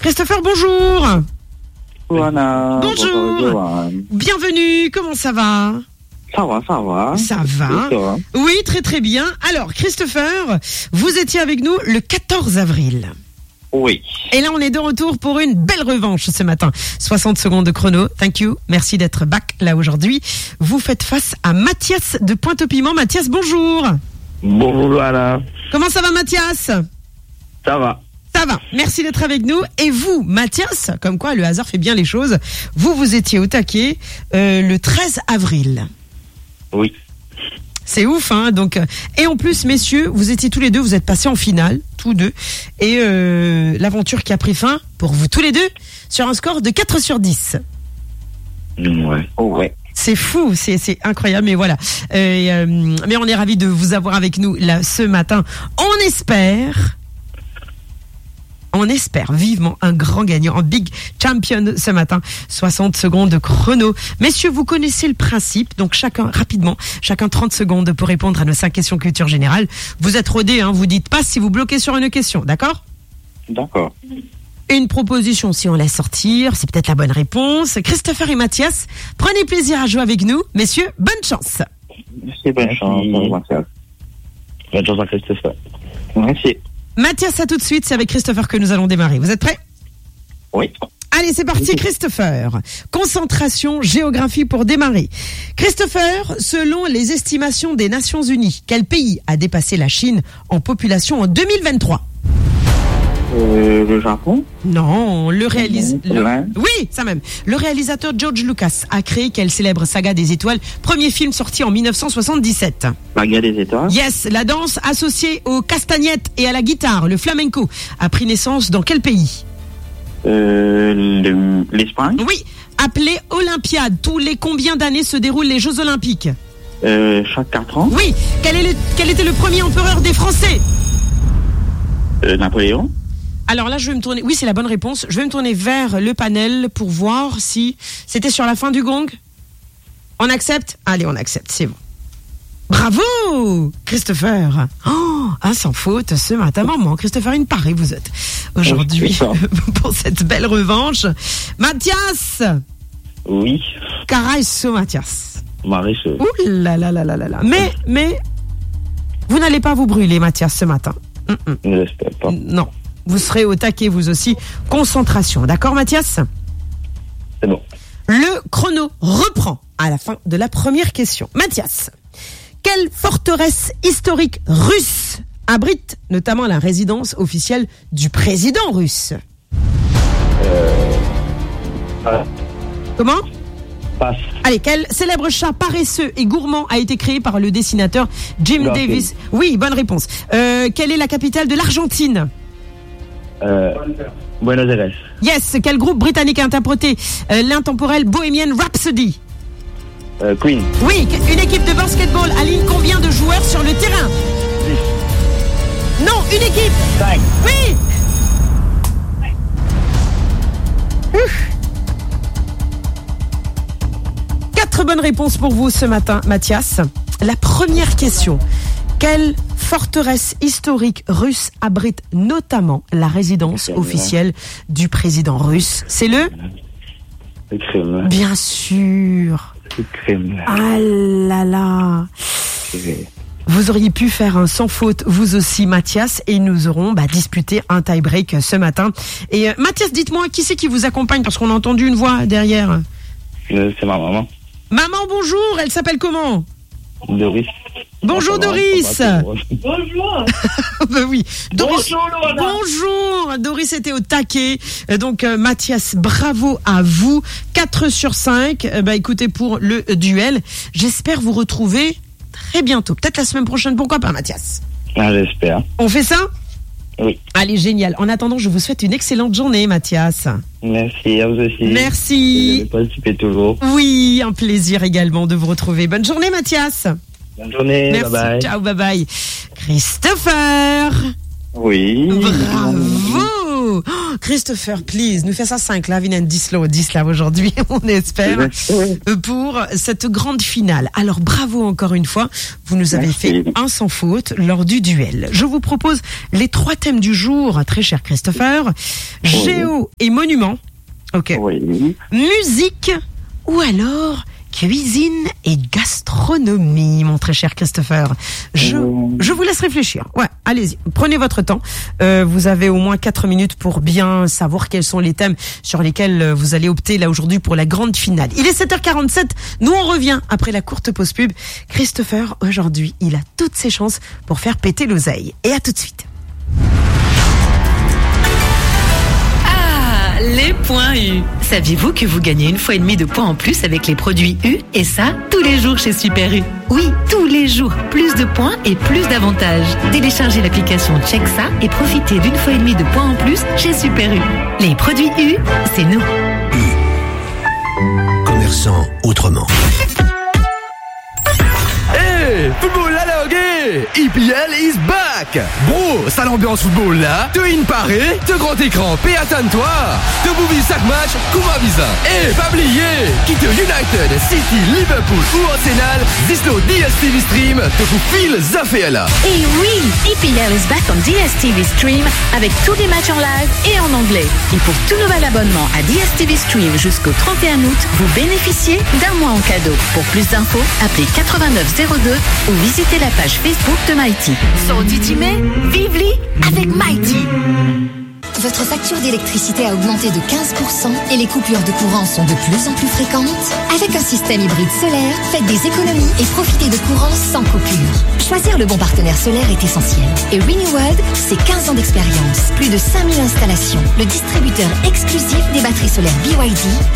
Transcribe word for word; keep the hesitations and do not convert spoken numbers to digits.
Christopher, bonjour. Voilà. Bonjour. Bonjour. Bienvenue, comment ça va? Ça va, ça va. Ça va. Ça va. Oui, très très bien. Alors, Christopher, vous étiez avec nous le quatorze avril. Oui. Et là, on est de retour pour une belle revanche ce matin. soixante secondes de chrono. Thank you. Merci d'être back là aujourd'hui. Vous faites face à Mathias de Pointe-au-Piment. Mathias, bonjour. Bonjour, Anna. Comment ça va, Mathias? Ça va. Ça va. Merci d'être avec nous. Et vous, Mathias, comme quoi le hasard fait bien les choses, vous, vous étiez au taquet euh, le treize avril. Oui. C'est ouf, hein. Donc, et en plus, messieurs, vous étiez tous les deux, vous êtes passés en finale, tous deux. Et euh, l'aventure qui a pris fin, pour vous tous les deux, sur un score de quatre sur dix. Ouais. Oh, ouais. C'est fou, c'est, c'est incroyable, mais voilà. Euh, euh, mais on est ravis de vous avoir avec nous là ce matin. On espère... On espère vivement un grand gagnant, un big champion ce matin. soixante secondes de chrono. Messieurs, vous connaissez le principe. Donc chacun, rapidement, chacun trente secondes pour répondre à nos cinq questions culture générale. Vous êtes rodés, hein, vous dites pas si vous bloquez sur une question, d'accord? D'accord. Une proposition, si on laisse sortir, c'est peut-être la bonne réponse. Christopher et Mathias, prenez plaisir à jouer avec nous. Messieurs, bonne chance. Merci, bonne chance. Bonne chance à Christopher. Merci. Mathias, à tout de suite, c'est avec Christopher que nous allons démarrer. Vous êtes prêts? Oui. Allez, c'est parti, Christopher. Concentration, géographie pour démarrer. Christopher, selon les estimations des Nations Unies, quel pays a dépassé la Chine en population en deux mille vingt-trois? Euh, le Japon? Non, le réalisateur... Ouais. Oui, ça même. Le réalisateur George Lucas a créé quelle célèbre saga des étoiles? Premier film sorti en dix-neuf cent soixante-dix-sept. La guerre des étoiles? Yes, la danse associée aux castagnettes et à la guitare, le flamenco, a pris naissance dans quel pays? Euh, le- l'Espagne? Oui, appelé Olympiade. Tous les combien d'années se déroulent les Jeux Olympiques? Euh, chaque quatre ans? Oui, quel, est le, quel était le premier empereur des Français? Euh, Napoléon? Alors là, je vais me tourner. Oui, c'est la bonne réponse. Je vais me tourner vers le panel pour voir si c'était sur la fin du gong. On accepte? Allez, on accepte, c'est bon. Bravo, Christopher. Oh, un sans faute ce matin. Maman, Christopher, une parée vous êtes aujourd'hui pour cette belle revanche. Mathias. Oui. Caraisso, Mathias. Maréchal. Ouh là là là là là là. Mais, mais, vous n'allez pas vous brûler, Mathias, ce matin. Mm-mm. Je l'espère pas. Non. Vous serez au taquet, vous aussi. Concentration. D'accord, Mathias? C'est bon. Le chrono reprend à la fin de la première question. Mathias, quelle forteresse historique russe abrite notamment la résidence officielle du président russe? Euh... Ah, Comment? passe. Allez, quel célèbre chat paresseux et gourmand a été créé par le dessinateur Jim Garfield. Davis? Oui, bonne réponse. Euh, quelle est la capitale de l'Argentine? Euh... Buenos Aires. Yes, quel groupe britannique a interprété euh, l'intemporel Bohemian Rhapsody? Euh, Queen. Oui, une équipe de basketball aligne combien de joueurs sur le terrain? Non, une équipe. cinq. Oui. Ouf. Quatre bonnes réponses pour vous ce matin, Mathias. La première question. Quelle forteresse historique russe abrite notamment la résidence officielle du président russe? C'est le... Le Kremlin. Bien sûr. Le Kremlin. Ah là là. Vous auriez pu faire un sans faute, vous aussi, Mathias, et nous aurons bah, disputé un tie-break ce matin. Et euh, Mathias, dites-moi, qui c'est qui vous accompagne? Parce qu'on a entendu une voix derrière. Euh, C'est ma maman. Maman, bonjour, elle s'appelle comment? Doris. Bonjour Doris. Bonjour. Bah oui. Doris. Bonjour Loana. Bonjour. Doris était au taquet. Euh, Donc euh, Mathias, bravo à vous. quatre sur cinq. Euh, bah écoutez, pour le euh, duel, j'espère vous retrouver très bientôt. Peut-être la semaine prochaine, pourquoi pas, Mathias? Ah, j'espère. On fait ça? Oui. Allez, génial. En attendant, je vous souhaite une excellente journée, Mathias. Merci, à vous aussi. Merci. Je participer toujours. Oui, un plaisir également de vous retrouver. Bonne journée, Mathias. Bonne journée, Merci. bye bye. Ciao, bye bye. Christopher. Oui. Bravo. bravo. Oh, Christopher, please, nous fais ça cinq là, Vinan dix là, dix là aujourd'hui, on espère, pour cette grande finale. Alors bravo encore une fois, vous nous avez Merci. fait un sans faute lors du duel. Je vous propose les trois thèmes du jour, très cher Christopher. Oui. Géo et monument. Ok. Oui. Musique ou alors cuisine et gastronomie, mon très cher Christopher. Je, je vous laisse réfléchir. Ouais, allez-y, prenez votre temps. Euh, vous avez au moins quatre minutes pour bien savoir quels sont les thèmes sur lesquels vous allez opter là aujourd'hui pour la grande finale. Il est sept heures quarante-sept, nous on revient après la courte pause pub. Christopher, aujourd'hui, il a toutes ses chances pour faire péter l'oseille. Et à tout de suite. Les points U. Saviez-vous que vous gagnez une fois et demie de points en plus avec les produits U? Et ça, tous les jours chez Super U. Oui, tous les jours. Plus de points et plus d'avantages. Téléchargez l'application Check ça et profitez d'une fois et demie de points en plus chez Super U. Les produits U, c'est nous. U. Commerçant autrement. Hey, football la logue, I P L is back. Bro, ça l'ambiance football là. Te in paré, te grand écran, paie attends-toi. Te bouvis chaque match, comment visa. Et pas oublier, quitte United, City, Liverpool ou Arsenal, Dislo D S T V Stream te vous file zafé là. Et oui, I P L is back on D S T V Stream avec tous les matchs en live et en anglais. Et pour tout nouvel abonnement à D S T V Stream jusqu'au trente et un août, vous bénéficiez d'un mois en cadeau. Pour plus d'infos, appelez quatre-vingt-neuf zéro deux ou visitez la page Facebook de Mighty. Son Titimé, vive-li avec Mighty. Votre facture d'électricité a augmenté de quinze pour cent et les coupures de courant sont de plus en plus fréquentes? Avec un système hybride solaire, faites des économies et profitez de courant sans coupure. Choisir le bon partenaire solaire est essentiel. Et Reneworld, c'est quinze ans d'expérience, plus de cinq mille installations, le distributeur exclusif des batteries solaires B Y D